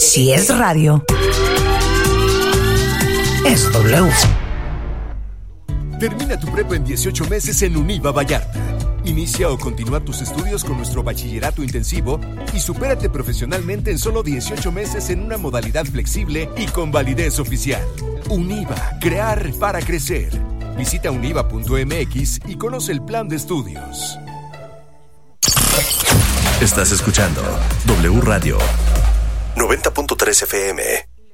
Si es radio, es W. Termina tu prepa en 18 meses en Univa Vallarta. Inicia o continúa tus estudios con nuestro bachillerato intensivo y supérate profesionalmente en solo 18 meses en una modalidad flexible y con validez oficial. Univa, crear para crecer. Visita univa.mx y conoce el plan de estudios. Estás escuchando W Radio 90.3 FM.